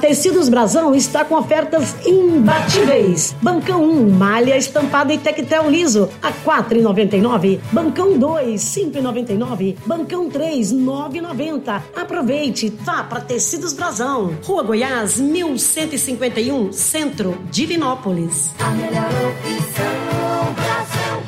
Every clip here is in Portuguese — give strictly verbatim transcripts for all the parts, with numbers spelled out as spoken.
Tecidos Brasão está com ofertas imbatíveis. Bancão um, malha estampada e tectel liso, a quatro reais e noventa e nove centavos. Bancão dois, cinco reais e noventa e nove centavos. Bancão três, nove reais e noventa centavos. Aproveite, vá para Tecidos Brasão. Rua Goiás, mil cento e cinquenta e um, Centro, Divinópolis. A melhor opção, Brasão.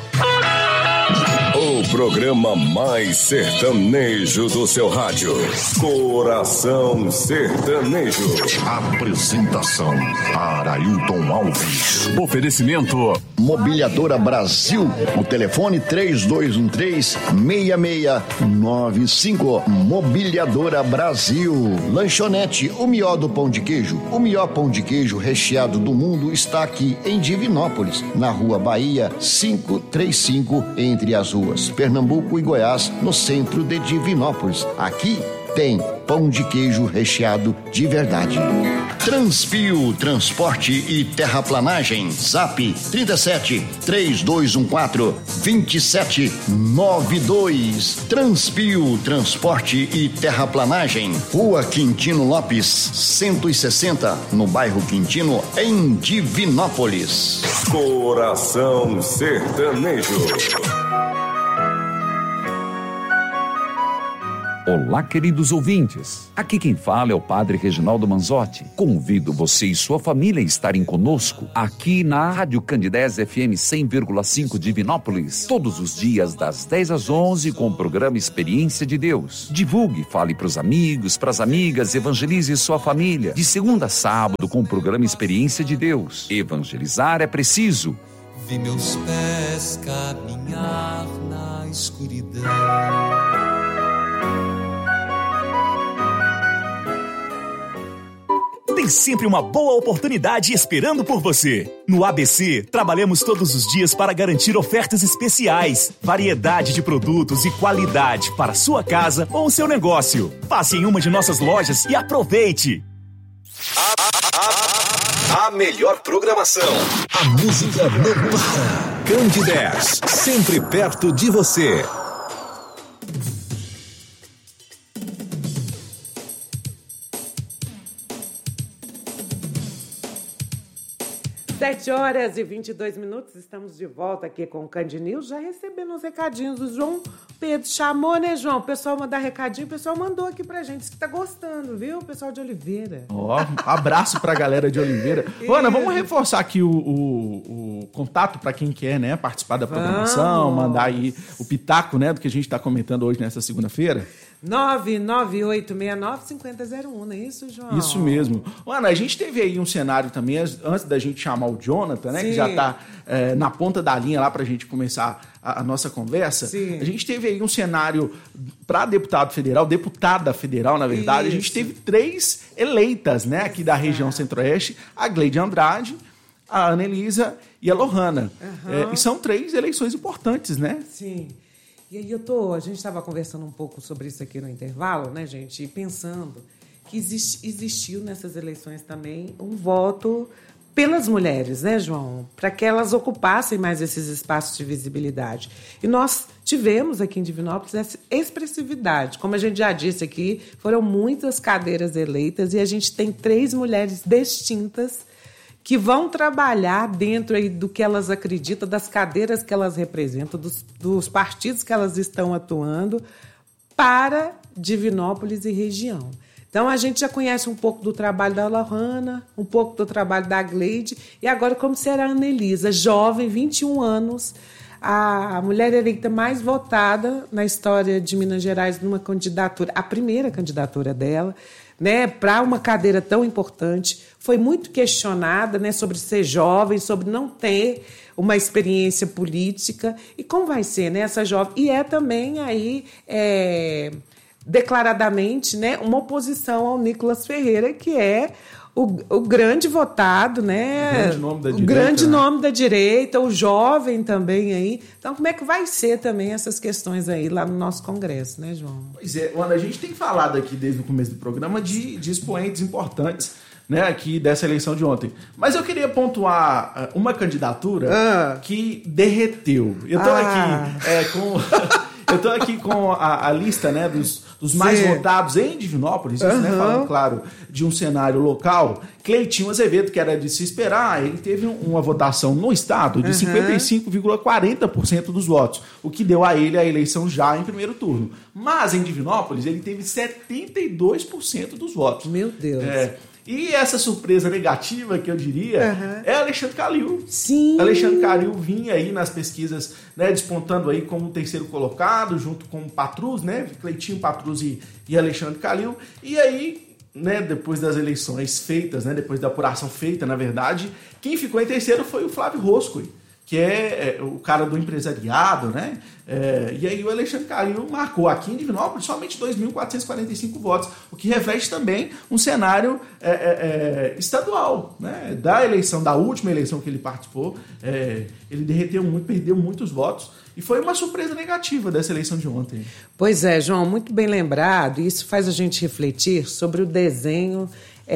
O programa mais sertanejo do seu rádio. Coração Sertanejo. Apresentação: Arailton Alves. Oferecimento: Mobiliadora Brasil. O telefone três dois um três, seis seis nove cinco. Mobiliadora Brasil. Lanchonete O Mió do Pão de Queijo. O melhor pão de queijo recheado do mundo está aqui em Divinópolis, na Rua Bahia quinhentos e trinta e cinco, entre as ruas Pernambuco e Goiás, no centro de Divinópolis. Aqui tem pão de queijo recheado de verdade. Transpio Transporte e Terraplanagem. Zap trinta e sete, três dois um quatro, dois sete nove dois. Transpio Transporte e Terraplanagem. Rua Quintino Lopes, cento e sessenta, no bairro Quintino, em Divinópolis. Coração Sertanejo. Olá, queridos ouvintes. Aqui quem fala é o Padre Reginaldo Manzotti. Convido você e sua família a estarem conosco aqui na Rádio Candidez F M cem vírgula cinco Divinópolis, todos os dias das dez às onze com o programa Experiência de Deus. Divulgue, fale para os amigos, para as amigas, evangelize sua família. De segunda a sábado com o programa Experiência de Deus. Evangelizar é preciso. Vi meus pés caminhar na escuridão. Tem sempre uma boa oportunidade esperando por você. No A B C, trabalhamos todos os dias para garantir ofertas especiais, variedade de produtos e qualidade para sua casa ou seu negócio. Passe em uma de nossas lojas e aproveite. A, a, a melhor programação. A música não para. Candidez, sempre perto de você. sete horas e vinte e dois minutos, estamos de volta aqui com o Candinils, já recebendo os recadinhos do João Pedro. Chamou, né, João? O pessoal mandar recadinho, o pessoal mandou aqui pra gente, que tá gostando, viu? O pessoal de Oliveira. Ó, oh, abraço pra galera de Oliveira. Ana, vamos reforçar aqui o, o, o contato pra quem quer, né, participar da programação, vamos. Mandar aí o pitaco, né, do que a gente tá comentando hoje nessa segunda-feira. nove nove oito seis nove cinco zero zero um, não é isso, João? Isso mesmo. Ana, a gente teve aí um cenário também, antes da gente chamar o Jonathan, né? Sim. Que já está é, na ponta da linha lá para a gente começar a, a nossa conversa. Sim. A gente teve aí um cenário para deputado federal, deputada federal, na verdade. Isso. A gente teve três eleitas, né? Aqui da região Centro-Oeste, a Gleide Andrade, a Ana Elisa e a Lohana. Uhum. É, e são três eleições importantes, né? Sim. E aí eu tô, a gente estava conversando um pouco sobre isso aqui no intervalo, né, gente? E pensando que exist, existiu nessas eleições também um voto pelas mulheres, né, João? Para que elas ocupassem mais esses espaços de visibilidade. E nós tivemos aqui em Divinópolis essa expressividade. Como a gente já disse aqui, foram muitas cadeiras eleitas e a gente tem três mulheres distintas que vão trabalhar dentro aí do que elas acreditam, das cadeiras que elas representam, dos, dos partidos que elas estão atuando para Divinópolis e região. Então, a gente já conhece um pouco do trabalho da Lohana, um pouco do trabalho da Gleide, e agora como será a Ana Elisa, jovem, vinte e um anos, a mulher eleita mais votada na história de Minas Gerais numa candidatura, a primeira candidatura dela, né, para uma cadeira tão importante, foi muito questionada, né, sobre ser jovem, sobre não ter uma experiência política, e como vai ser, né, essa jovem, e é também aí é, declaradamente, né, uma oposição ao Nicolas Ferreira, que é o, o grande votado, né, o grande nome da o direita, grande né? nome da direita, o jovem também aí. Então, como é que vai ser também essas questões aí lá no nosso Congresso, né, João? Pois é, Ana, a gente tem falado aqui desde o começo do programa de, de expoentes importantes, né, aqui dessa eleição de ontem. Mas eu queria pontuar uma candidatura ah. que derreteu. Eu tô ah. aqui é, com... Eu tô aqui com a, a lista, né, dos, dos mais Sim. votados em Divinópolis, isso, Uhum. né, falando, claro, de um cenário local. Cleitinho Azevedo, que era de se esperar, ele teve uma votação no estado de Uhum. cinquenta e cinco vírgula quarenta por cento dos votos, o que deu a ele a eleição já em primeiro turno. Mas em Divinópolis, ele teve setenta e dois por cento dos votos. Meu Deus. É. E essa surpresa negativa, que eu diria, Uhum. é Alexandre Calil. Sim. Alexandre Calil vinha aí nas pesquisas, né, despontando aí como terceiro colocado, junto com o Patrus, né, Cleitinho, Patrus e, e Alexandre Calil. E aí, né, depois das eleições feitas, né, depois da apuração feita, na verdade, quem ficou em terceiro foi o Flávio Roscoe, que é, é o cara do empresariado, né? É, e aí o Alexandre Calil marcou aqui em Divinópolis somente dois mil quatrocentos e quarenta e cinco votos, o que reflete também um cenário é, é, é, estadual, né? Da eleição, da última eleição que ele participou, é, ele derreteu muito, perdeu muitos votos, e foi uma surpresa negativa dessa eleição de ontem. Pois é, João, muito bem lembrado, e isso faz a gente refletir sobre o desenho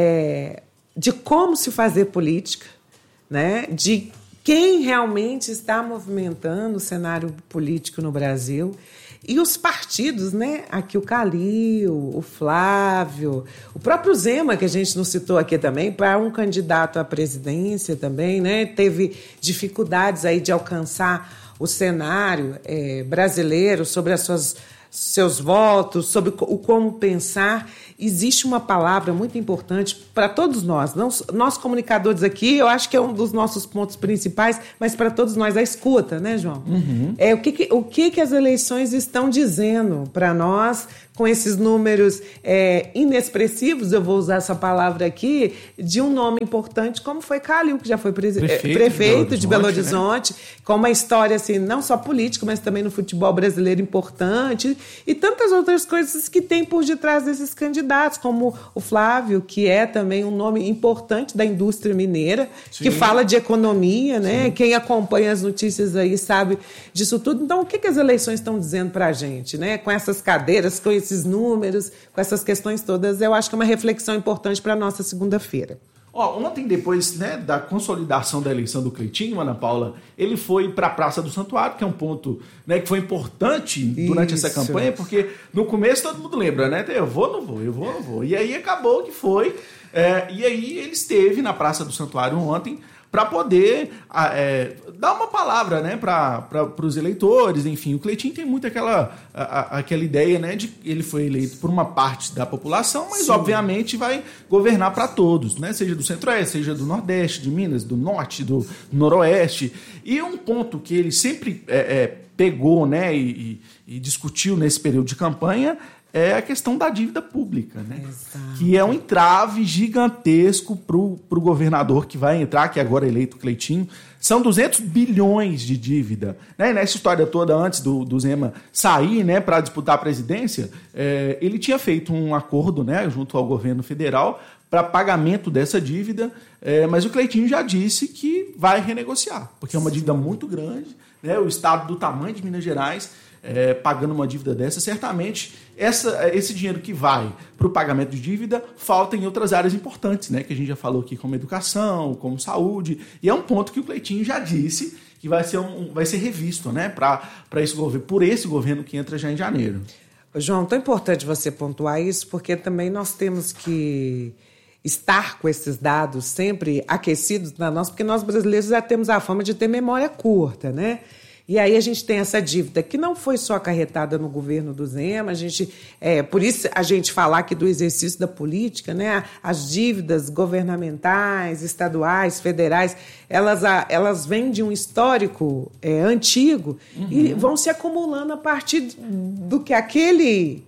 é, de como se fazer política, né? De quem realmente está movimentando o cenário político no Brasil. E os partidos, né? Aqui o Calil, o Flávio, o próprio Zema, que a gente não citou aqui também, para um candidato à presidência também, né? Teve dificuldades aí de alcançar o cenário é, brasileiro sobre as suas, seus votos, sobre o como pensar. Existe uma palavra muito importante para todos nós, não, nós comunicadores aqui, eu acho que é um dos nossos pontos principais, mas para todos nós, a escuta, né, João? Uhum. É, o que, que, o que, que as eleições estão dizendo para nós, com esses números é, inexpressivos, eu vou usar essa palavra aqui, de um nome importante, como foi Calil, que já foi prese- Prefeito, prefeito de Belo de Belo Horizonte, né? Com uma história assim, não só política, mas também no futebol brasileiro importante, e tantas outras coisas que tem por detrás desses candidatos, como o Flávio, que é também um nome importante da indústria mineira, Sim. que fala de economia, né? Sim. Quem acompanha as notícias aí sabe disso tudo. Então, o que, que as eleições estão dizendo para a gente, né? Com essas cadeiras, com esses números, com essas questões todas, eu acho que é uma reflexão importante para a nossa segunda-feira. Ó, ontem, depois, né, da consolidação da eleição do Cleitinho, Ana Paula, ele foi para a Praça do Santuário, que é um ponto, né, que foi importante durante Isso. essa campanha, porque no começo todo mundo lembra, né? Eu vou, não vou, eu vou, não vou. E aí acabou que foi. É, e aí ele esteve na Praça do Santuário ontem para poder é, dar uma palavra, né, para os eleitores, enfim. O Cleitinho tem muito aquela, a, a, aquela ideia, né, de que ele foi eleito por uma parte da população, mas Sim. obviamente vai governar para todos, né, seja do Centro-Oeste, seja do Nordeste, de Minas, do Norte, do Noroeste. E um ponto que ele sempre é, é, pegou, né, e, e, e discutiu nesse período de campanha é a questão da dívida pública, né? Exato. Que é um entrave gigantesco para o governador que vai entrar, que agora é eleito Cleitinho. São duzentos bilhões de dívida. Né? E nessa história toda, antes do, do Zema sair, né, para disputar a presidência, é, ele tinha feito um acordo, né, junto ao governo federal para pagamento dessa dívida, é, mas o Cleitinho já disse que vai renegociar, porque é uma dívida muito grande, né? O estado do tamanho de Minas Gerais, É, pagando uma dívida dessa, certamente essa, esse dinheiro que vai para o pagamento de dívida falta em outras áreas importantes, né, que a gente já falou aqui, como educação, como saúde, e é um ponto que o Cleitinho já disse que vai ser, um, vai ser revisto, né, para esse governo, por esse governo que entra já em janeiro. João, tão importante você pontuar isso, porque também nós temos que estar com esses dados sempre aquecidos na nossa, porque nós brasileiros já temos a fama de ter memória curta, né? E aí a gente tem essa dívida que não foi só acarretada no governo do Zema, a gente, é, por isso a gente falar aqui do exercício da política, né? As dívidas governamentais, estaduais, federais, elas, elas vêm de um histórico é, antigo uhum. e vão se acumulando a partir do que aquele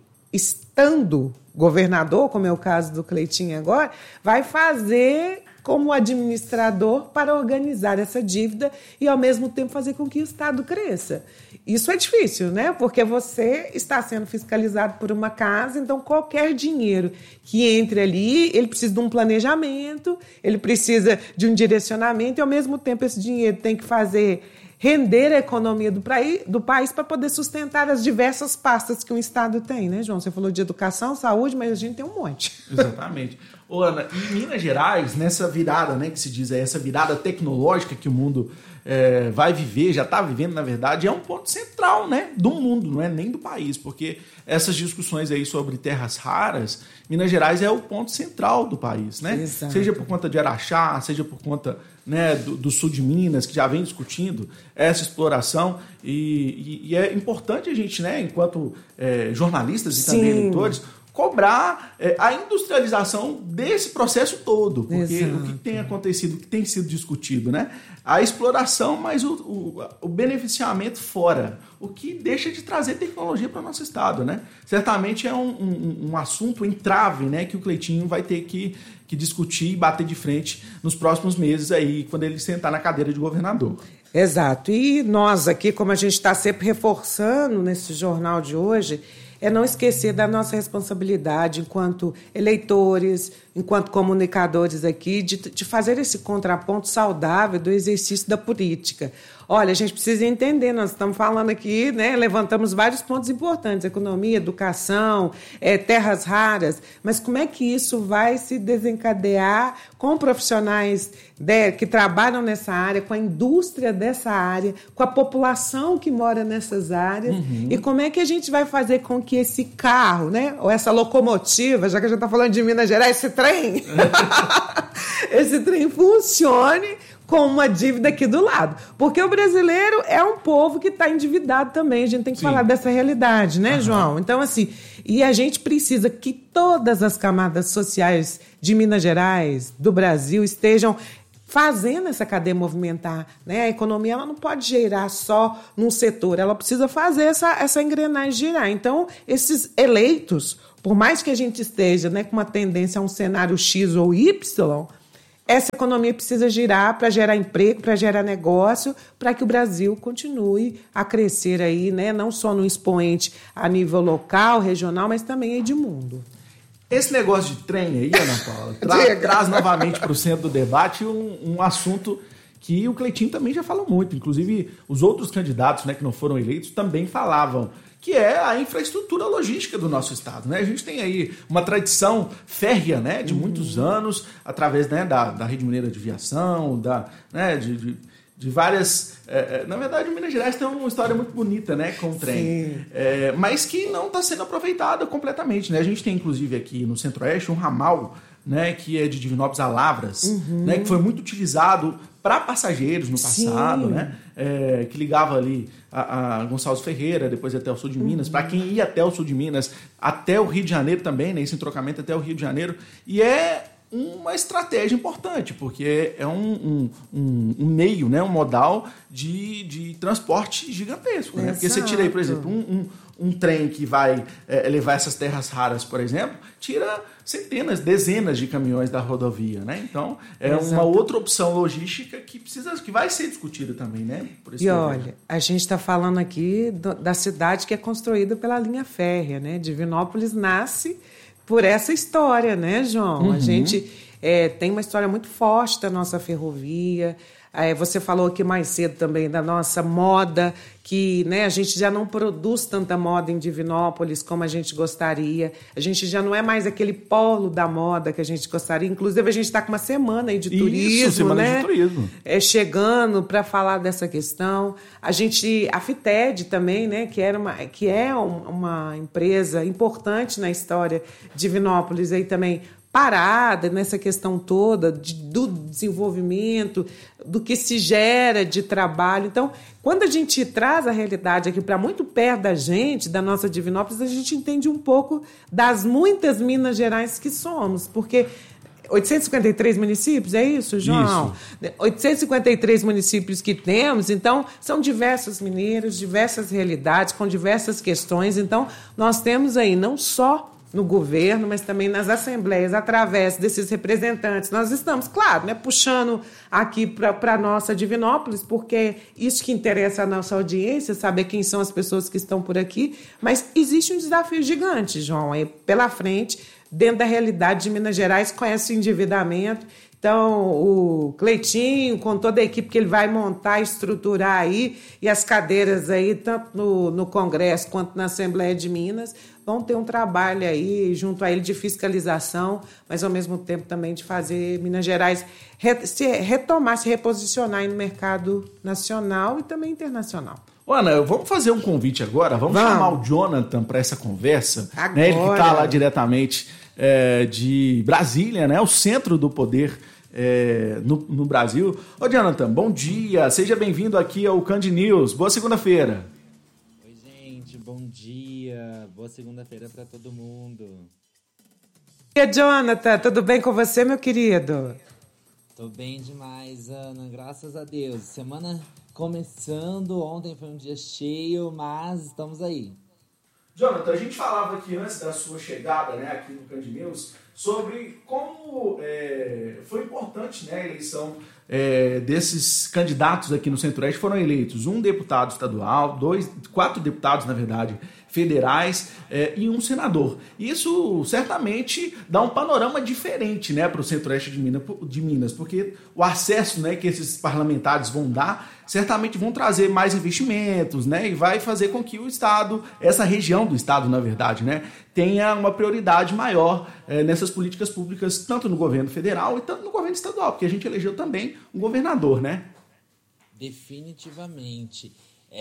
estando governador, como é o caso do Cleitinho agora, vai fazer como administrador para organizar essa dívida e, ao mesmo tempo, fazer com que o Estado cresça. Isso é difícil, né? Porque você está sendo fiscalizado por uma casa, então qualquer dinheiro que entre ali, ele precisa de um planejamento, ele precisa de um direcionamento e, ao mesmo tempo, esse dinheiro tem que fazer render a economia do, praí, do país para poder sustentar as diversas pastas que um Estado tem, né, João? Você falou de educação, saúde, mas a gente tem um monte. Exatamente. Ô, Ana, em Minas Gerais, nessa virada, né, que se diz aí, essa virada tecnológica que o mundo é, vai viver, já está vivendo, na verdade, é um ponto central, né, do mundo, não é nem do país, porque essas discussões aí sobre terras raras, Minas Gerais é o ponto central do país, né? Exato. Seja por conta de Araxá, seja por conta, né, do, do sul de Minas, que já vem discutindo essa exploração, e, e, e é importante a gente, né, enquanto é, jornalistas e também eleitores, cobrar é, a industrialização desse processo todo, porque Exato. o que tem acontecido, o que tem sido discutido, né? A exploração, mas o, o, o beneficiamento fora, o que deixa de trazer tecnologia para o nosso estado, né? Certamente é um, um, um assunto, um entrave, né, que o Cleitinho vai ter que, que discutir e bater de frente nos próximos meses aí, quando ele sentar na cadeira de governador. Exato. E nós aqui, como a gente está sempre reforçando nesse jornal de hoje, é não esquecer da nossa responsabilidade enquanto eleitores, enquanto comunicadores aqui, de, de fazer esse contraponto saudável do exercício da política. Olha, a gente precisa entender, nós estamos falando aqui, né, levantamos vários pontos importantes, economia, educação, é, terras raras, mas como é que isso vai se desencadear com profissionais de, que trabalham nessa área, com a indústria dessa área, com a população que mora nessas áreas, uhum. e como é que a gente vai fazer com que esse carro, né, ou essa locomotiva, já que a gente está falando de Minas Gerais, esse trem, esse trem funcione com uma dívida aqui do lado. Porque o brasileiro é um povo que está endividado também. A gente tem que Sim. falar dessa realidade, né, uhum. João? Então, assim, e a gente precisa que todas as camadas sociais de Minas Gerais, do Brasil, estejam fazendo essa cadeia movimentar, né? A economia ela não pode girar só num setor, ela precisa fazer essa, essa engrenagem girar. Então, esses eleitos, por mais que a gente esteja, né, com uma tendência a um cenário X ou Y, essa economia precisa girar para gerar emprego, para gerar negócio, para que o Brasil continue a crescer aí, né? Não só no expoente a nível local, regional, mas também aí de mundo. Esse negócio de trem aí, Ana Paula, tra- traz novamente para o centro do debate um, um assunto que o Cleitinho também já falou muito. Inclusive, os outros candidatos, né, que não foram eleitos também falavam, que é a infraestrutura logística do nosso estado, né? A gente tem aí uma tradição férrea, né, de muitos uhum. anos, através, né, da, da Rede Mineira de Viação, da, né, de, de, de várias... É, na verdade, o Minas Gerais tem uma história muito bonita, né, com o trem, é, mas que não está sendo aproveitada completamente, né? A gente tem, inclusive, aqui no Centro-Oeste, um ramal, né, que é de Divinópolis a Lavras, uhum. né, que foi muito utilizado para passageiros no passado, né, é, que ligava ali a, a Gonçalves Ferreira, depois até o sul de Minas, uhum. para quem ia até o sul de Minas, até o Rio de Janeiro também, né, esse entrocamento até o Rio de Janeiro, e é uma estratégia importante, porque é um, um, um meio, né, um modal de, de transporte gigantesco, né? Porque você tira aí, por exemplo, um, um, um trem que vai é, levar essas terras raras, por exemplo, tira centenas, dezenas de caminhões da rodovia, né? Então, é Exato. uma outra opção logística que precisa, que vai ser discutida também, né? Por esse e governo. Olha, a gente está falando aqui do, da cidade que é construída pela linha férrea, né? Divinópolis nasce por essa história, né, João? Uhum. A gente é, tem uma história muito forte da nossa ferrovia. É, você falou aqui mais cedo também da nossa moda, que, né, a gente já não produz tanta moda em Divinópolis como a gente gostaria. A gente já não é mais aquele polo da moda que a gente gostaria. Inclusive, a gente está com uma semana aí de Isso, turismo, semana né? de turismo. É, chegando para falar dessa questão. A gente, a FITED também, né, que, era uma, que é uma empresa importante na história de Divinópolis, aí também parada nessa questão toda de, do desenvolvimento, do que se gera de trabalho. Então, quando a gente traz a realidade aqui para muito perto da gente, da nossa Divinópolis, a gente entende um pouco das muitas Minas Gerais que somos, porque oitocentos e cinquenta e três municípios, é isso, João? Isso. oitocentos e cinquenta e três municípios que temos, então, são diversos mineiros, diversas realidades, com diversas questões. Então, nós temos aí não só no governo, mas também nas assembleias, através desses representantes. Nós estamos, claro, né, puxando aqui para a nossa Divinópolis, porque isso que interessa à nossa audiência, saber quem são as pessoas que estão por aqui, mas existe um desafio gigante, João, aí pela frente, dentro da realidade de Minas Gerais, conhece o endividamento. Então, o Cleitinho, com toda a equipe que ele vai montar, estruturar aí, e as cadeiras aí, tanto no, no Congresso quanto na Assembleia de Minas, vão ter um trabalho aí, junto a ele, de fiscalização, mas, ao mesmo tempo, também de fazer Minas Gerais re, se retomar, se reposicionar aí no mercado nacional e também internacional. Ana, vamos fazer um convite agora, vamos, vamos. chamar o Jonathan para essa conversa, né? Ele que está lá diretamente é, de Brasília, né? O centro do poder é, no, no Brasil. Ô Jonathan, bom dia, seja bem-vindo aqui ao Cand News, boa segunda-feira. Oi gente, bom dia, boa segunda-feira para todo mundo. E aí, Jonathan, tudo bem com você, meu querido? Tô bem demais, Ana, graças a Deus. Semana começando, ontem foi um dia cheio, mas estamos aí. Jonathan, a gente falava aqui antes da sua chegada, né, aqui no Cand News, sobre como é, foi importante, né, a eleição é, desses candidatos aqui no Centro-Oeste. Foram eleitos um deputado estadual, dois, quatro deputados, na verdade, federais é, e um senador. Isso certamente dá um panorama diferente, né, para o Centro-Oeste de Minas, de Minas, porque o acesso, né, que esses parlamentares vão dar certamente vão trazer mais investimentos, né, e vai fazer com que o Estado, essa região do Estado, na verdade, né, tenha uma prioridade maior é, nessas políticas públicas, tanto no governo federal e tanto no governo estadual, porque a gente elegeu também um governador, né? Definitivamente.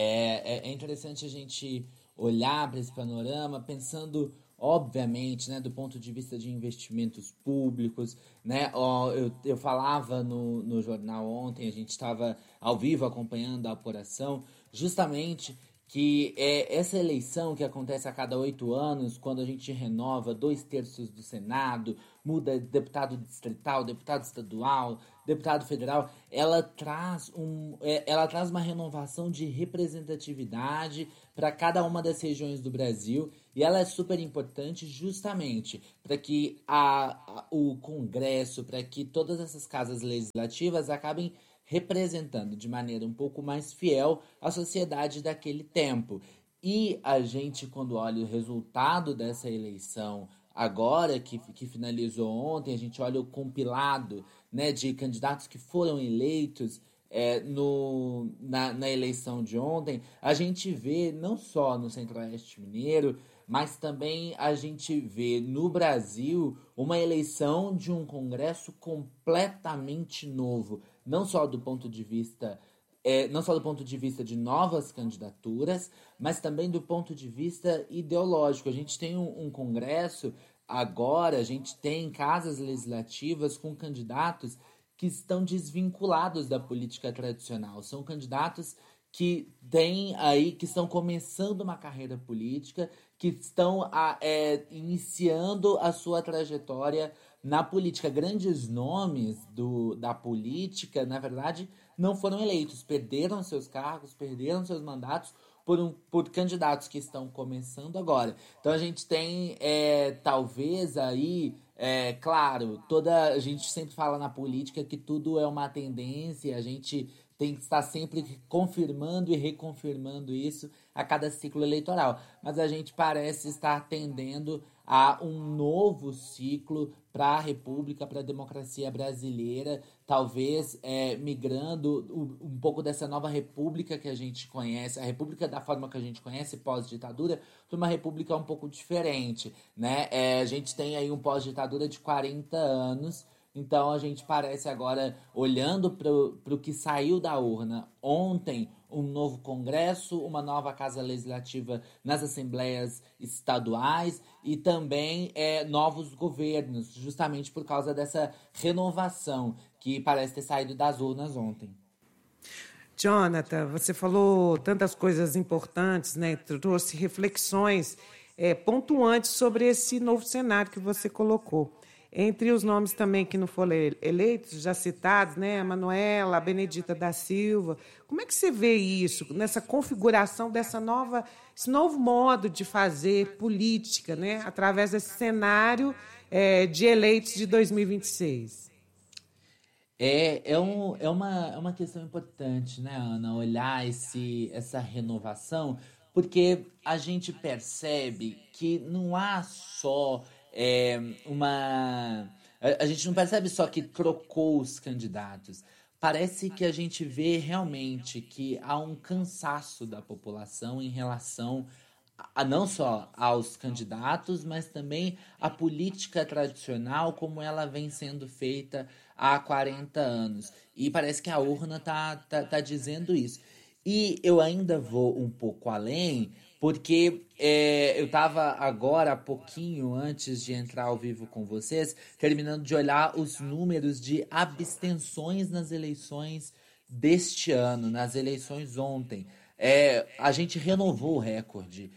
É, é interessante a gente olhar para esse panorama pensando, obviamente, né, do ponto de vista de investimentos públicos, né? Ó, eu, eu falava no, no jornal ontem, a gente estava ao vivo acompanhando a apuração, justamente que é essa eleição que acontece a cada oito anos, quando a gente renova dois terços do Senado, muda deputado distrital, deputado estadual, deputado federal, ela traz, um, ela traz uma renovação de representatividade para cada uma das regiões do Brasil, e ela é super importante justamente para que a, a, o Congresso, para que todas essas casas legislativas acabem representando de maneira um pouco mais fiel a sociedade daquele tempo. E a gente, quando olha o resultado dessa eleição agora, que, que finalizou ontem, a gente olha o compilado, né, de candidatos que foram eleitos é, no, na, na eleição de ontem, a gente vê não só no Centro-Oeste Mineiro, mas também a gente vê no Brasil uma eleição de um Congresso completamente novo, não só do ponto de vista, é, não só do ponto de vista de novas candidaturas, mas também do ponto de vista ideológico. A gente tem um, um Congresso, agora a gente tem casas legislativas com candidatos que estão desvinculados da política tradicional. São candidatos que têm aí, que estão começando uma carreira política, que estão a, é, iniciando a sua trajetória na política. Grandes nomes do, da política, na verdade, não foram eleitos, perderam seus cargos, perderam seus mandatos por, um, por candidatos que estão começando agora. Então a gente tem, é, talvez aí, é, claro, toda, a gente sempre fala na política que tudo é uma tendência, a gente tem que estar sempre confirmando e reconfirmando isso a cada ciclo eleitoral. Mas a gente parece estar tendendo a um novo ciclo para a República, para a democracia brasileira, talvez é, migrando um pouco dessa nova república que a gente conhece, a república da forma que a gente conhece, pós-ditadura, para uma república um pouco diferente, né? É, a gente tem aí um pós-ditadura de quarenta anos, então a gente parece agora, olhando para o que saiu da urna ontem, um novo Congresso, uma nova Casa Legislativa nas Assembleias Estaduais e também é, novos governos, justamente por causa dessa renovação que parece ter saído das urnas ontem. Jonathan, você falou tantas coisas importantes, né? Trouxe reflexões é, pontuantes sobre esse novo cenário que você colocou. Entre os nomes também que não foram eleitos, já citados, né, a Manuela, a Benedita da Silva. Como é que você vê isso, nessa configuração dessa nova, esse novo modo de fazer política, né, através desse cenário é, de eleitos de dois mil e vinte e seis? É, é, um, é, uma, é uma questão importante, né, Ana, olhar esse, essa renovação, porque a gente percebe que não há só é, uma... A, a gente não percebe só que trocou os candidatos. Parece que a gente vê realmente que há um cansaço da população em relação a, não só aos candidatos, mas também à política tradicional como ela vem sendo feita há quarenta anos. E parece que a urna está tá, tá dizendo isso. E eu ainda vou um pouco além, porque é, eu estava agora, há pouquinho antes de entrar ao vivo com vocês, terminando de olhar os números de abstenções nas eleições deste ano, nas eleições ontem. É, a gente renovou o recorde.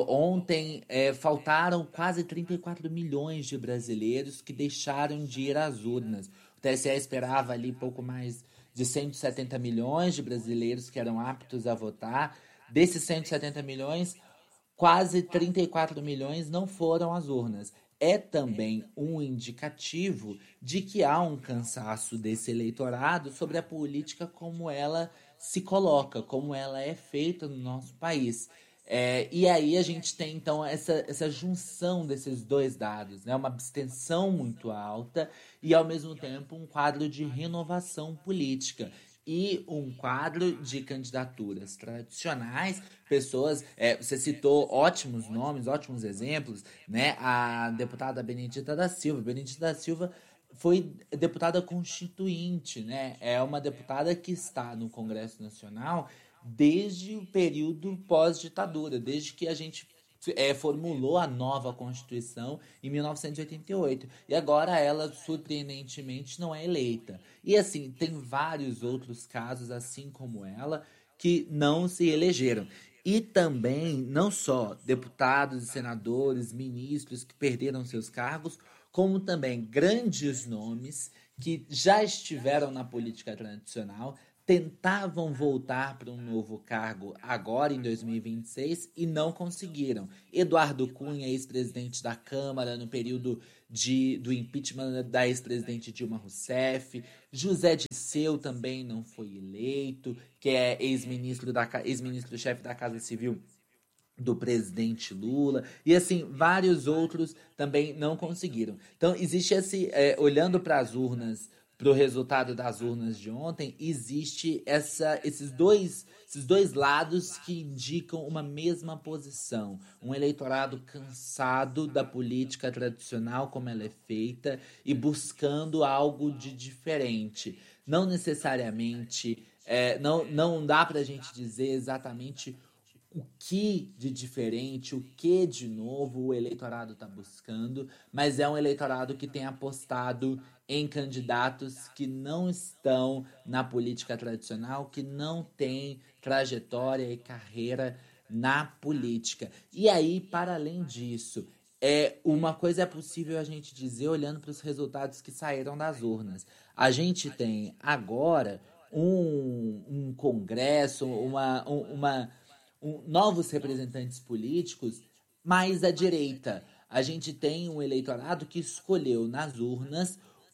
Ontem é, faltaram quase trinta e quatro milhões de brasileiros que deixaram de ir às urnas. O T S E esperava ali pouco mais de cento e setenta milhões de brasileiros que eram aptos a votar. Desses cento e setenta milhões, quase trinta e quatro milhões não foram às urnas. É também um indicativo de que há um cansaço desse eleitorado sobre a política como ela se coloca, como ela é feita no nosso país. É, e aí a gente tem, então, essa, essa junção desses dois dados, né? Uma abstenção muito alta e, ao mesmo tempo, um quadro de renovação política e um quadro de candidaturas tradicionais, pessoas... É, você citou ótimos nomes, ótimos exemplos, né? A deputada Benedita da Silva. Benedita da Silva foi deputada constituinte, né? É uma deputada que está no Congresso Nacional desde o período pós-ditadura, desde que a gente é, formulou a nova Constituição em mil novecentos e oitenta e oito. E agora ela, surpreendentemente, não é eleita. E assim, tem vários outros casos, assim como ela, que não se elegeram. E também, não só deputados, senadores, ministros que perderam seus cargos, como também grandes nomes que já estiveram na política tradicional, tentavam voltar para um novo cargo agora em dois mil e vinte e seis e não conseguiram. Eduardo Cunha, ex-presidente da Câmara no período de, do impeachment da ex-presidente Dilma Rousseff. José Disseu também não foi eleito, que é ex-ministro da, ex-ministro-chefe da Casa Civil do presidente Lula, e assim, vários outros também não conseguiram. Então, existe esse, é, olhando para as urnas, para o resultado das urnas de ontem, existe essa, esses, dois, esses dois lados que indicam uma mesma posição. Um eleitorado cansado da política tradicional como ela é feita e buscando algo de diferente. Não necessariamente, é, não, não dá para a gente dizer exatamente o que de diferente, o que de novo o eleitorado está buscando, mas é um eleitorado que tem apostado em candidatos que não estão na política tradicional, que não têm trajetória e carreira na política. E aí, para além disso, é, uma coisa é possível a gente dizer olhando para os resultados que saíram das urnas. A gente tem agora um, um congresso, uma... uma Um, novos representantes políticos mais à direita. A gente tem um eleitorado que escolheu nas urnas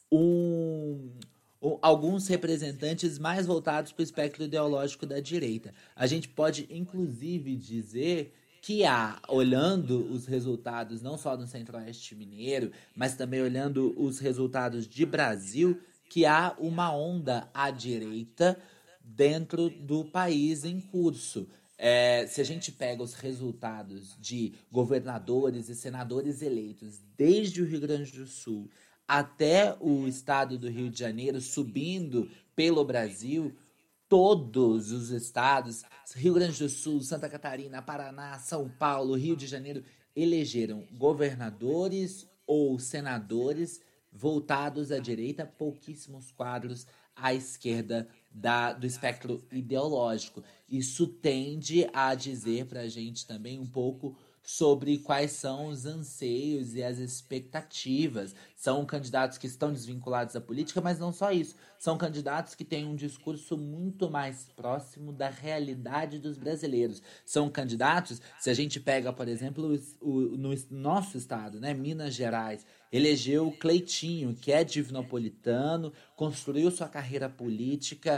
um, um, alguns representantes mais voltados para o espectro ideológico da direita. A gente pode, inclusive, dizer que há, olhando os resultados não só no Centro-Oeste mineiro, mas também olhando os resultados de Brasil, que há uma onda à direita dentro do país em curso. É, se a gente pega os resultados de governadores e senadores eleitos desde o Rio Grande do Sul até o estado do Rio de Janeiro, subindo pelo Brasil, todos os estados, Rio Grande do Sul, Santa Catarina, Paraná, São Paulo, Rio de Janeiro, elegeram governadores ou senadores voltados à direita, pouquíssimos quadros à esquerda da, do espectro ideológico. Isso tende a dizer para a gente também um pouco sobre quais são os anseios e as expectativas. São candidatos que estão desvinculados da política, mas não só isso. São candidatos que têm um discurso muito mais próximo da realidade dos brasileiros. São candidatos, se a gente pega, por exemplo, o, o, no nosso estado, né, Minas Gerais, elegeu o Cleitinho, que é divinopolitano, construiu sua carreira política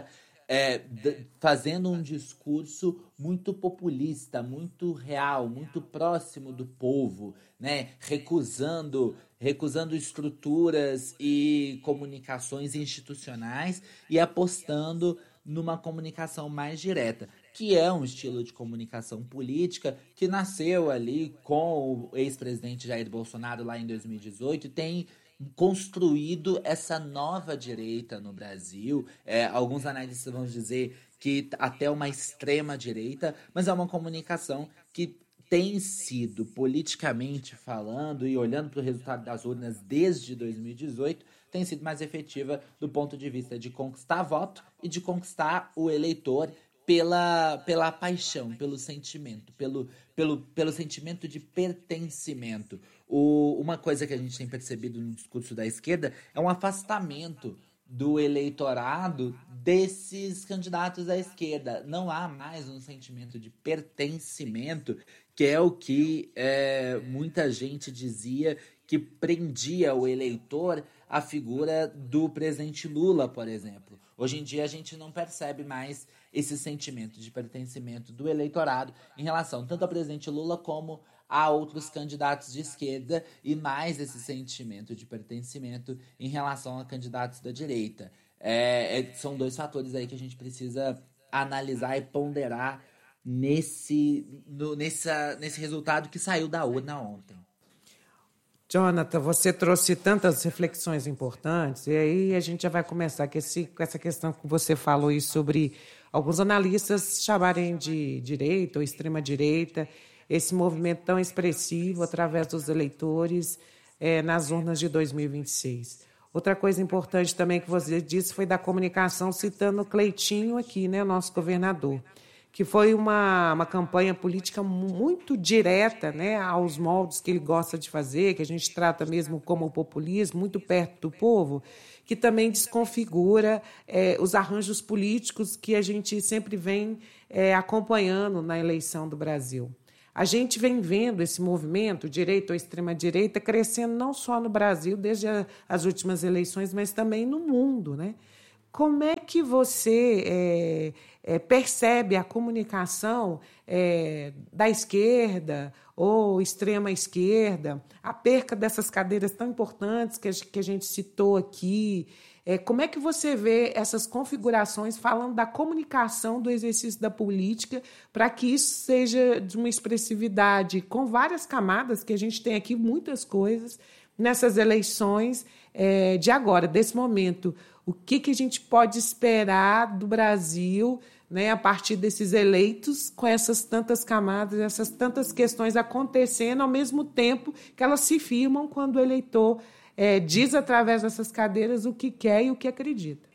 é, d- fazendo um discurso muito populista, muito real, muito próximo do povo, né? recusando, recusando estruturas e comunicações institucionais e apostando numa comunicação mais direta, que é um estilo de comunicação política que nasceu ali com o ex-presidente Jair Bolsonaro lá em dois mil e dezoito e tem construído essa nova direita no Brasil. É, alguns analistas vão dizer que até uma extrema direita, mas é uma comunicação que tem sido, politicamente falando e olhando para o resultado das urnas desde dois mil e dezoito, tem sido mais efetiva do ponto de vista de conquistar voto e de conquistar o eleitor pela, pela paixão, pelo sentimento, pelo, pelo, pelo sentimento de pertencimento. O, uma coisa que a gente tem percebido no discurso da esquerda é um afastamento do eleitorado desses candidatos da esquerda. Não há mais um sentimento de pertencimento, que é o que é, muita gente dizia que prendia o eleitor à figura do presidente Lula, por exemplo. Hoje em dia a gente não percebe mais esse sentimento de pertencimento do eleitorado em relação tanto ao presidente Lula como a outros candidatos de esquerda, e mais esse sentimento de pertencimento em relação a candidatos da direita. É, é, são dois fatores aí que a gente precisa analisar e ponderar nesse, no, nessa, nesse resultado que saiu da urna ontem. Jonathan, você trouxe tantas reflexões importantes, e aí a gente já vai começar com, esse, com essa questão que você falou aí sobre alguns analistas chamarem de direita ou extrema-direita, esse movimento tão expressivo através dos eleitores é, nas urnas de dois mil e vinte e seis. Outra coisa importante também que você disse foi da comunicação, citando o Cleitinho aqui, né, nosso governador, que foi uma, uma campanha política muito direta, né, aos moldes que ele gosta de fazer, que a gente trata mesmo como populismo, muito perto do povo, que também desconfigura é, os arranjos políticos que a gente sempre vem é, acompanhando na eleição do Brasil. A gente vem vendo esse movimento, direita ou extrema-direita, crescendo não só no Brasil, desde a, as últimas eleições, mas também no mundo, né? Como é que você é, é, percebe a comunicação é, da esquerda ou extrema-esquerda, a perca dessas cadeiras tão importantes que a, que a gente citou aqui? É, como é que você vê essas configurações falando da comunicação do exercício da política para que isso seja de uma expressividade com várias camadas, que a gente tem aqui muitas coisas nessas eleições é, de agora, desse momento? O que, que a gente pode esperar do Brasil, né, a partir desses eleitos, com essas tantas camadas, essas tantas questões acontecendo ao mesmo tempo que elas se firmam quando o eleitor É, diz através dessas cadeiras o que quer e o que acredita?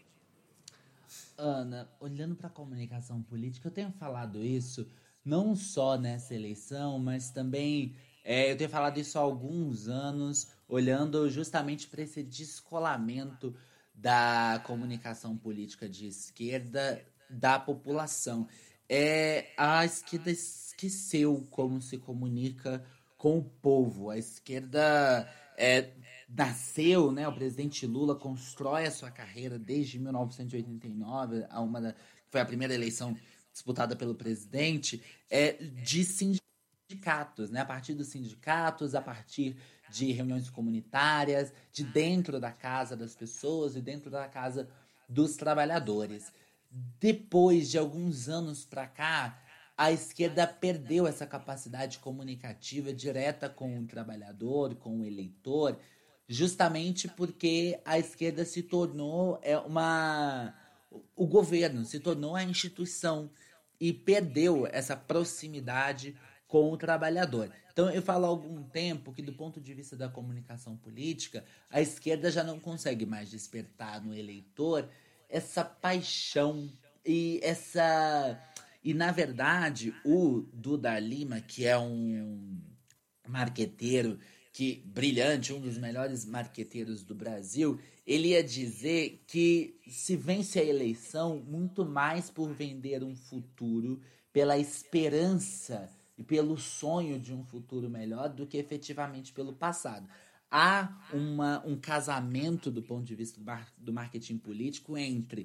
Ana, olhando para a comunicação política, eu tenho falado isso não só nessa eleição, mas também é, eu tenho falado isso há alguns anos, olhando justamente para esse descolamento da comunicação política de esquerda da população. É, a esquerda esqueceu como se comunica com o povo. A esquerda é, nasceu, né, o presidente Lula constrói a sua carreira desde mil novecentos e oitenta e nove, a uma da, foi a primeira eleição disputada pelo presidente, é, de sindicatos, né, a partir dos sindicatos, a partir de reuniões comunitárias, de dentro da casa das pessoas e dentro da casa dos trabalhadores. Depois de alguns anos para cá, a esquerda perdeu essa capacidade comunicativa direta com o trabalhador, com o eleitor, justamente porque a esquerda se tornou é, uma... o governo, se tornou a instituição e perdeu essa proximidade com o trabalhador. Então, eu falo há algum tempo que, do ponto de vista da comunicação política, a esquerda já não consegue mais despertar no eleitor essa paixão e essa... E, na verdade, o Duda Lima, que é um marqueteiro que, brilhante, um dos melhores marqueteiros do Brasil, ele ia dizer que se vence a eleição muito mais por vender um futuro, pela esperança e pelo sonho de um futuro melhor, do que efetivamente pelo passado. Há uma, um casamento, do ponto de vista do, mar, do marketing político, entre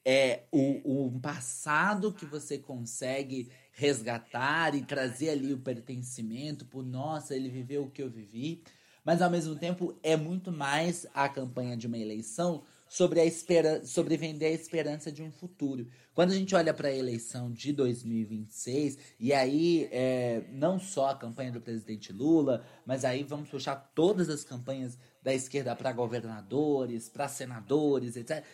é o, o passado que você consegue resgatar e trazer ali o pertencimento por, nossa, ele viveu o que eu vivi, mas ao mesmo tempo é muito mais a campanha de uma eleição sobre, a espera, sobre vender a esperança de um futuro. Quando a gente olha para a eleição de dois mil e vinte e seis, e aí é, não só a campanha do presidente Lula, mas aí vamos puxar todas as campanhas da esquerda para governadores, para senadores, etcétera.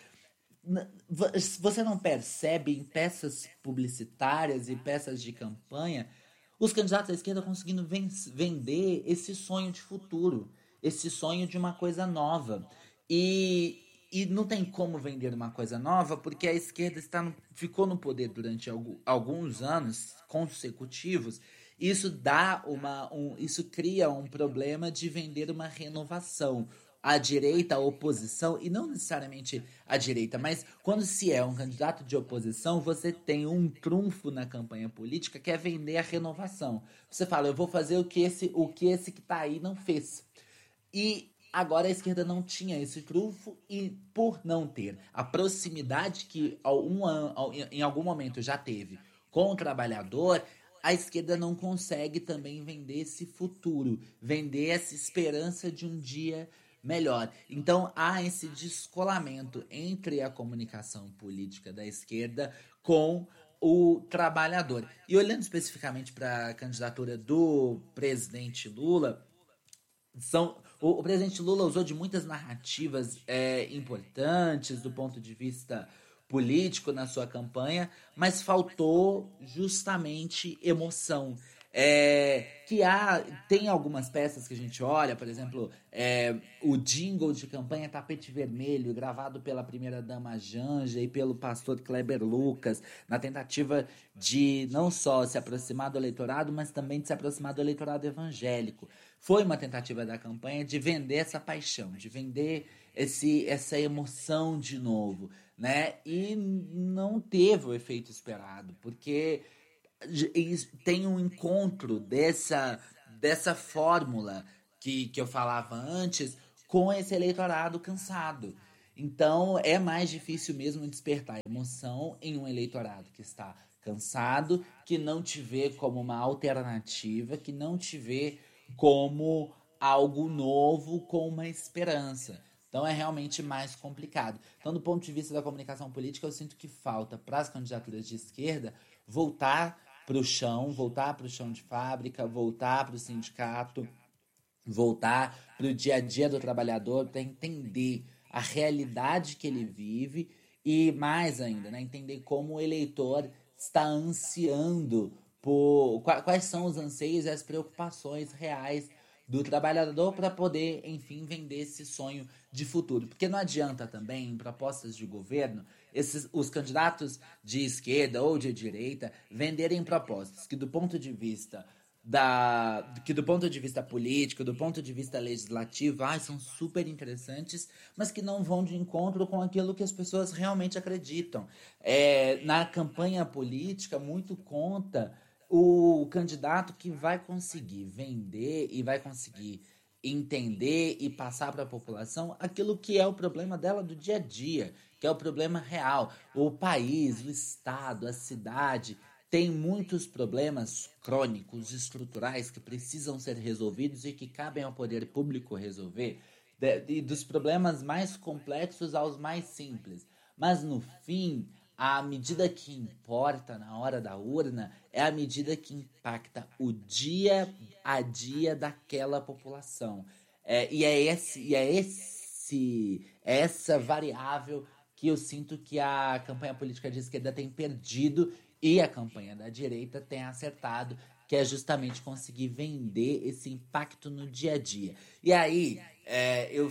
Você não percebe em peças publicitárias e peças de campanha os candidatos à esquerda conseguindo ven- vender esse sonho de futuro, esse sonho de uma coisa nova. E... E não tem como vender uma coisa nova porque a esquerda está no, ficou no poder durante alguns anos consecutivos. Isso dá uma, um, isso cria um problema de vender uma renovação. A direita, a oposição, e não necessariamente a direita, mas quando se é um candidato de oposição, você tem um trunfo na campanha política que é vender a renovação. Você fala, eu vou fazer o que esse, o que esse que está aí não fez. E agora a esquerda não tinha esse trunfo e, por não ter a proximidade que algum, em algum momento já teve com o trabalhador, a esquerda não consegue também vender esse futuro, vender essa esperança de um dia melhor. Então há esse descolamento entre a comunicação política da esquerda com o trabalhador. E olhando especificamente para a candidatura do presidente Lula, são... O, o presidente Lula usou de muitas narrativas é, importantes do ponto de vista político na sua campanha, mas faltou justamente emoção. É, que há, tem algumas peças que a gente olha, por exemplo, é, o jingle de campanha Tapete Vermelho, gravado pela primeira-dama Janja e pelo pastor Kleber Lucas, na tentativa de não só se aproximar do eleitorado, mas também de se aproximar do eleitorado evangélico. Foi uma tentativa da campanha de vender essa paixão, de vender esse, essa emoção de novo, né? E não teve o efeito esperado, porque tem um encontro dessa, dessa fórmula que, que eu falava antes com esse eleitorado cansado. Então é mais difícil mesmo despertar emoção em um eleitorado que está cansado, que não te vê como uma alternativa, que não te vê como algo novo com uma esperança. Então é realmente mais complicado. Então, do ponto de vista da comunicação política, eu sinto que falta para as candidaturas de esquerda voltar para o chão, voltar para o chão de fábrica, voltar para o sindicato, voltar para o dia a dia do trabalhador, para entender a realidade que ele vive e, mais ainda, né, entender como o eleitor está ansiando por quais são os anseios e as preocupações reais do trabalhador para poder, enfim, vender esse sonho de futuro. Porque não adianta também, em propostas de governo, esses, os candidatos de esquerda ou de direita venderem propostas que do ponto de vista da, que do ponto de vista político, do ponto de vista legislativo, ah, são super interessantes, mas que não vão de encontro com aquilo que as pessoas realmente acreditam. É, na campanha política, muito conta o candidato que vai conseguir vender e vai conseguir entender e passar para a população aquilo que é o problema dela do dia a dia, que é o problema real. O país, o estado, a cidade tem muitos problemas crônicos, estruturais, que precisam ser resolvidos e que cabem ao poder público resolver, e dos problemas mais complexos aos mais simples. Mas, no fim, a medida que importa na hora da urna é a medida que impacta o dia a dia daquela população. É, e é, esse, e é esse, essa variável que eu sinto que a campanha política de esquerda tem perdido e a campanha da direita tem acertado, que é justamente conseguir vender esse impacto no dia a dia. E aí, é, eu,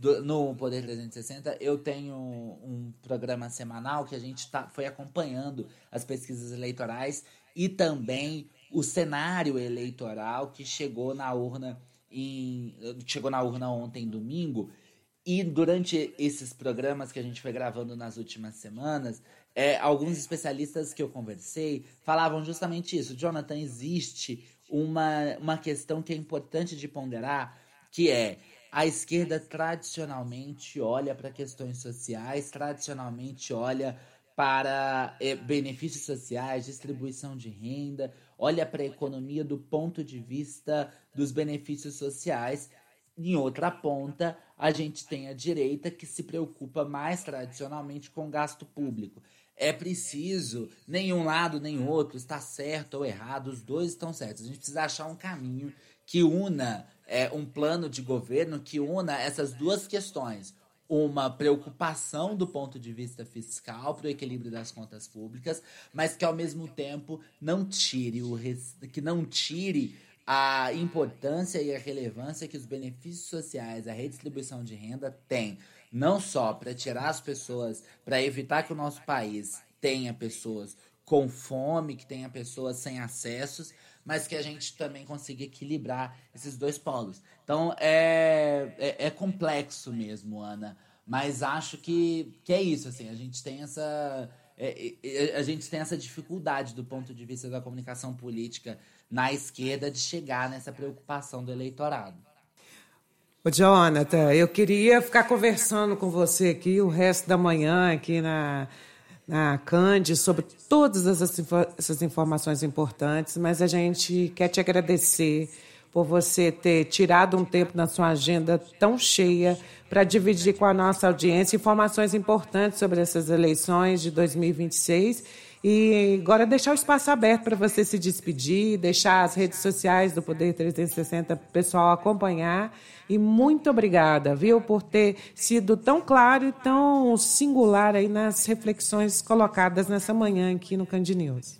no Poder trezentos e sessenta, eu tenho um programa semanal que a gente tá, foi acompanhando as pesquisas eleitorais e também o cenário eleitoral que chegou na urna, em, chegou na urna ontem, domingo. E durante esses programas que a gente foi gravando nas últimas semanas, é, alguns especialistas que eu conversei falavam justamente isso. Jonathan, existe uma, uma questão que é importante de ponderar, que é a esquerda tradicionalmente olha para questões sociais, tradicionalmente olha para é, benefícios sociais, distribuição de renda, olha para a economia do ponto de vista dos benefícios sociais. Em outra ponta, a gente tem a direita que se preocupa mais tradicionalmente com gasto público. É preciso, nenhum lado nem outro está certo ou errado, os dois estão certos. A gente precisa achar um caminho que una é, um plano de governo, que una essas duas questões. Uma preocupação do ponto de vista fiscal para o equilíbrio das contas públicas, mas que ao mesmo tempo não tire, o res... que não tire a importância e a relevância que os benefícios sociais, a redistribuição de renda tem, não só para tirar as pessoas, para evitar que o nosso país tenha pessoas com fome, que tenha pessoas sem acessos, mas que a gente também consiga equilibrar esses dois polos. Então, é, é, é complexo mesmo, Ana, mas acho que, que é isso, assim, a gente tem essa... É, é, a gente tem essa dificuldade do ponto de vista da comunicação política na esquerda de chegar nessa preocupação do eleitorado. Ô, Jonathan, eu queria ficar conversando com você aqui o resto da manhã aqui na, na Cande sobre todas essas, essas informações importantes, mas a gente quer te agradecer por você ter tirado um tempo na sua agenda tão cheia para dividir com a nossa audiência informações importantes sobre essas eleições de dois mil e vinte e seis. E agora deixar o espaço aberto para você se despedir, deixar as redes sociais do Poder trezentos e sessenta para o pessoal acompanhar. E muito obrigada, viu, por ter sido tão claro e tão singular aí nas reflexões colocadas nessa manhã aqui no Cand News.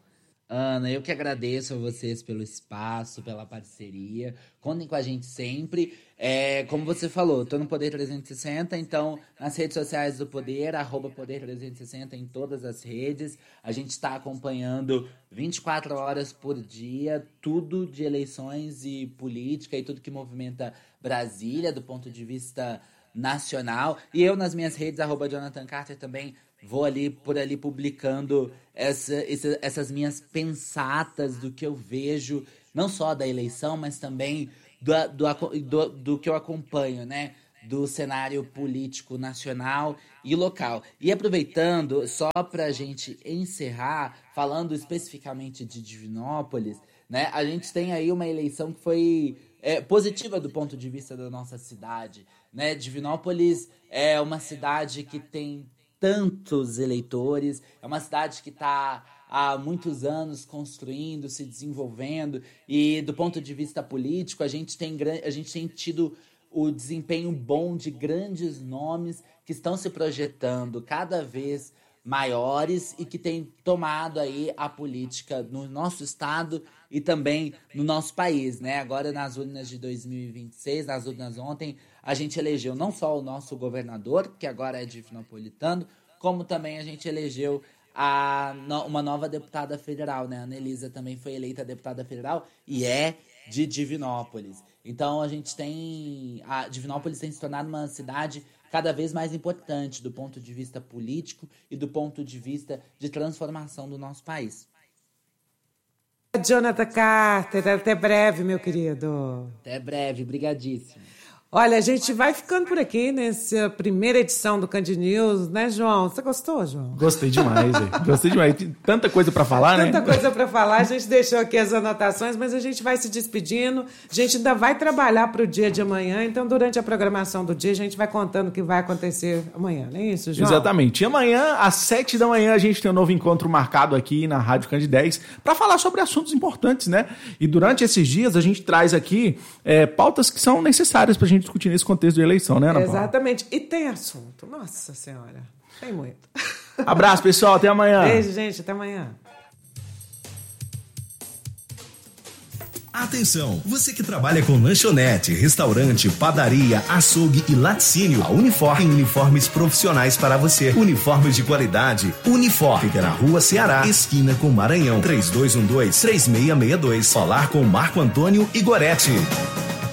Ana, eu que agradeço a vocês pelo espaço, pela parceria. Contem com a gente sempre. É, como você falou, estou no Poder trezentos e sessenta, então nas redes sociais do Poder, arroba Poder trezentos e sessenta em todas as redes. A gente está acompanhando vinte e quatro horas por dia, tudo de eleições e política e tudo que movimenta Brasília do ponto de vista nacional. E eu nas minhas redes, arroba Jonathan Carter, também vou ali por ali publicando essa, essa, essas minhas pensatas do que eu vejo, não só da eleição, mas também do, do, do, do que eu acompanho, né? Do cenário político nacional e local. E aproveitando, só para a gente encerrar, falando especificamente de Divinópolis, né? A gente tem aí uma eleição que foi é, positiva do ponto de vista da nossa cidade, né? Divinópolis é uma cidade que tem tantos eleitores, é uma cidade que está há muitos anos construindo, se desenvolvendo, e do ponto de vista político, a gente tem, a gente tem tido o desempenho bom de grandes nomes que estão se projetando cada vez maiores e que têm tomado aí a política no nosso estado e também no nosso país, né? Agora, nas urnas de dois mil e vinte e seis, nas urnas ontem, a gente elegeu não só o nosso governador, que agora é divinopolitano, como também a gente elegeu a, uma nova deputada federal, né? A Anelisa também foi eleita deputada federal e é de Divinópolis. Então, a gente tem... A Divinópolis tem se tornado uma cidade cada vez mais importante do ponto de vista político e do ponto de vista de transformação do nosso país. Jonathan Carter, até breve, meu querido. Até breve, brigadíssimo. Olha, a gente vai ficando por aqui nessa primeira edição do Cand News, né, João? Você gostou, João? Gostei demais, hein? Gostei demais. Tem tanta coisa para falar, tanta né? Tanta coisa para falar. A gente deixou aqui as anotações, mas a gente vai se despedindo. A gente ainda vai trabalhar para o dia de amanhã, então durante a programação do dia a gente vai contando o que vai acontecer amanhã, não é isso, João? Exatamente. E amanhã, às sete da manhã, a gente tem um novo encontro marcado aqui na Rádio Cand dez para falar sobre assuntos importantes, né? E durante esses dias a gente traz aqui é, pautas que são necessárias para a gente discutir nesse contexto de eleição, né, Ana Paula? Exatamente. E tem assunto. Nossa Senhora. Tem muito. Abraço, pessoal. Até amanhã. Beijo, gente. Até amanhã. Atenção, você que trabalha com lanchonete, restaurante, padaria, açougue e laticínio, a Unifor tem uniformes profissionais para você. Uniformes de qualidade. Unifor, fica na Rua Ceará, esquina com Maranhão, três dois um dois, três seis seis dois. Falar com Marco Antônio e Goretti.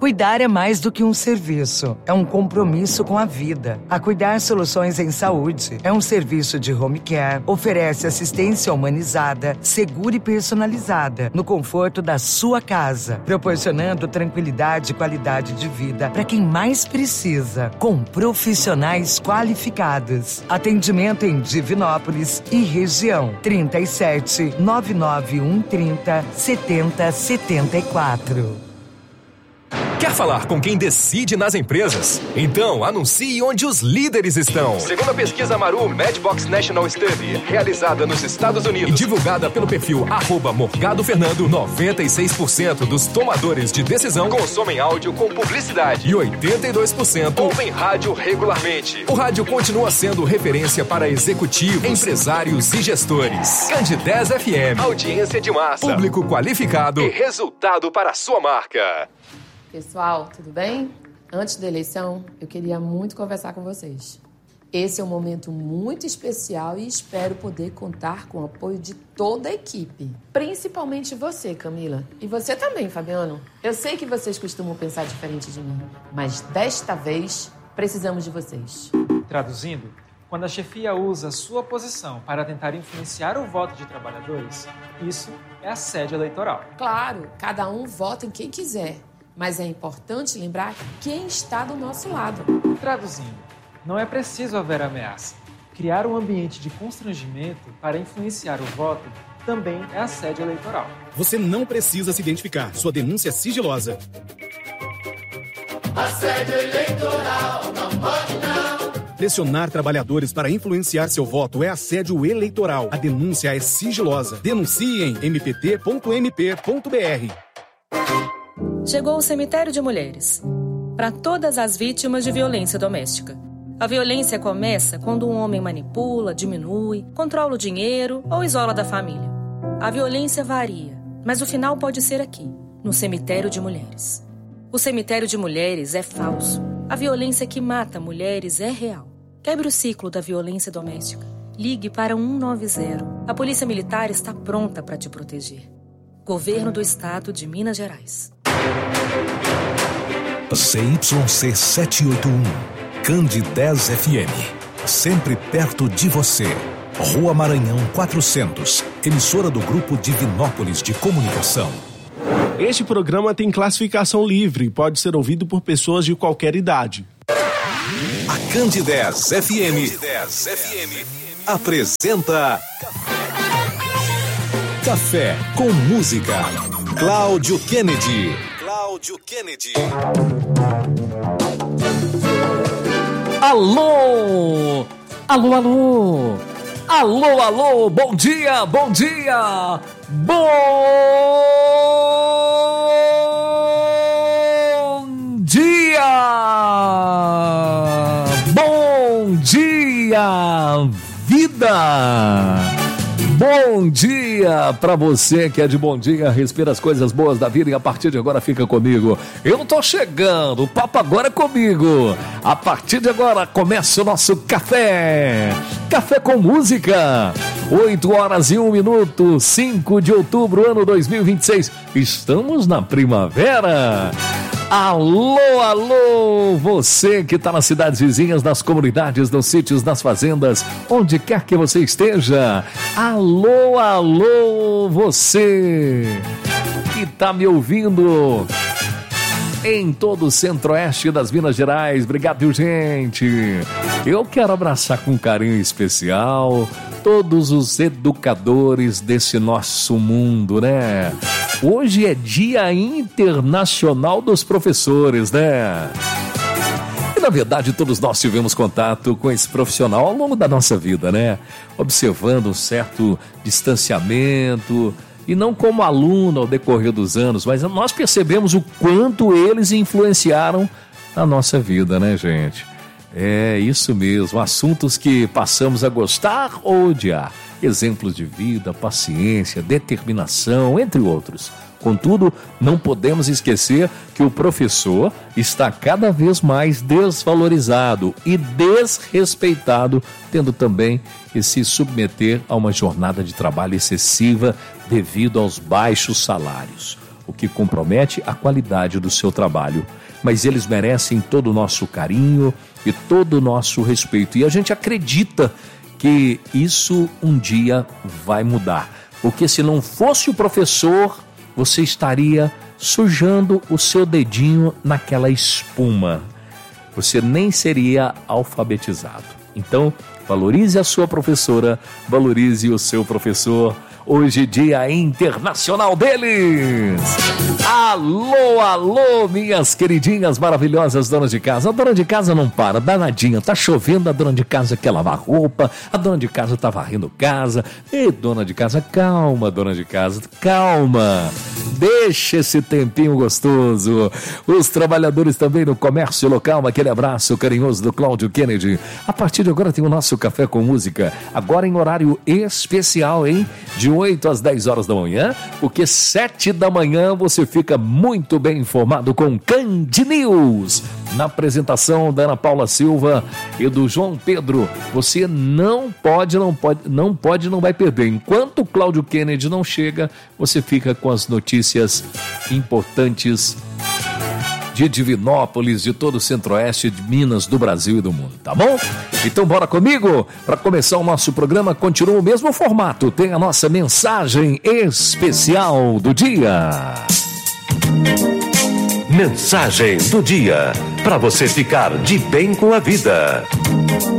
Cuidar é mais do que um serviço, é um compromisso com a vida. A Cuidar Soluções em Saúde é um serviço de home care, oferece assistência humanizada, segura e personalizada, no conforto da sua casa, proporcionando tranquilidade e qualidade de vida para quem mais precisa, com profissionais qualificados. Atendimento em Divinópolis e região. trinta e sete, nove nove um, trinta, setenta, setenta e quatro. Quer falar com quem decide nas empresas? Então anuncie onde os líderes estão. Segundo a pesquisa Maru Madbox National Study, realizada nos Estados Unidos e divulgada pelo perfil arroba Morgado Fernando, noventa e seis por cento dos tomadores de decisão consomem áudio com publicidade e oitenta e dois por cento ouvem rádio regularmente. O rádio continua sendo referência para executivos, empresários e gestores. Candidez F M, audiência de massa, público qualificado e resultado para a sua marca. Pessoal, tudo bem? Antes da eleição, eu queria muito conversar com vocês. Esse é um momento muito especial e espero poder contar com o apoio de toda a equipe. Principalmente você, Camila. E você também, Fabiano. Eu sei que vocês costumam pensar diferente de mim, mas desta vez precisamos de vocês. Traduzindo, quando a chefia usa sua posição para tentar influenciar o voto de trabalhadores, isso é assédio eleitoral. Claro, cada um vota em quem quiser. Mas é importante lembrar quem está do nosso lado. Traduzindo, não é preciso haver ameaça. Criar um ambiente de constrangimento para influenciar o voto também é assédio eleitoral. Você não precisa se identificar. Sua denúncia é sigilosa. Assédio eleitoral, não pode não. Pressionar trabalhadores para influenciar seu voto é assédio eleitoral. A denúncia é sigilosa. Denuncie em m p t ponto m p ponto b r. Chegou o Cemitério de Mulheres. Para todas as vítimas de violência doméstica. A violência começa quando um homem manipula, diminui, controla o dinheiro ou isola da família. A violência varia, mas o final pode ser aqui, no Cemitério de Mulheres. O Cemitério de Mulheres é falso. A violência que mata mulheres é real. Quebre o ciclo da violência doméstica. Ligue para um nove zero. A Polícia Militar está pronta para te proteger. Governo do Estado de Minas Gerais. C Y C setecentos e oitenta e um, Candidez F M, sempre perto de você. Rua Maranhão quatrocentos, emissora do Grupo Divinópolis de Comunicação. Este programa tem classificação livre e pode ser ouvido por pessoas de qualquer idade. A Candidez F M, Candidez F M apresenta Café com Música. Cláudio Kennedy. Cláudio Kennedy. Alô! Alô, alô! Alô, alô! Bom dia, bom dia! Bom dia! Bom dia, vida! Bom dia pra você que é de bom dia, respira as coisas boas da vida e a partir de agora fica comigo. Eu tô chegando, o papo agora é comigo. A partir de agora começa o nosso café. Café com música. oito horas e um minuto, cinco de outubro, ano dois mil e vinte e seis. Estamos na primavera. Alô, alô, você que está nas cidades vizinhas, nas comunidades, nos sítios, nas fazendas, onde quer que você esteja. Alô, alô, você que está me ouvindo em todo o centro-oeste das Minas Gerais. Obrigado, gente. Eu quero abraçar com carinho especial todos os educadores desse nosso mundo, né? Hoje é Dia Internacional dos Professores, né? E, na verdade, todos nós tivemos contato com esse profissional ao longo da nossa vida, né? Observando um certo distanciamento, e não como aluno ao decorrer dos anos, mas nós percebemos o quanto eles influenciaram a nossa vida, né, gente? É isso mesmo, assuntos que passamos a gostar ou odiar. Exemplos de vida, paciência, determinação, entre outros. Contudo, não podemos esquecer que o professor está cada vez mais desvalorizado e desrespeitado, tendo também que se submeter a uma jornada de trabalho excessiva devido aos baixos salários. o que compromete a qualidade do seu trabalho. Mas eles merecem todo o nosso carinho e todo o nosso respeito. E a gente acredita que isso um dia vai mudar. Porque se não fosse o professor, você estaria sujando o seu dedinho naquela espuma. Você nem seria alfabetizado. Então, valorize a sua professora, valorize o seu professor. Hoje, Dia Internacional deles! Alô, alô, minhas queridinhas maravilhosas donas de casa. A dona de casa não para, danadinha. Tá chovendo, a dona de casa quer lavar roupa, a dona de casa tá varrendo casa. E dona de casa, calma, dona de casa, calma. Deixa esse tempinho gostoso. Os trabalhadores também no comércio local, aquele abraço carinhoso do Cláudio Kennedy. A partir de agora tem o nosso Café com Música, agora em horário especial, hein? De oito às dez horas da manhã, porque sete da manhã você fica muito bem informado com Cand News. Na apresentação da Ana Paula Silva e do João Pedro, você não pode, não pode, não pode, não vai perder. Enquanto o Cláudio Kennedy não chega, você fica com as notícias importantes de Divinópolis, de todo o centro-oeste, de Minas, do Brasil e do mundo, tá bom? Então bora comigo, para começar o nosso programa, continua o mesmo formato, tem a nossa mensagem especial do dia. Mensagem do dia, para você ficar de bem com a vida.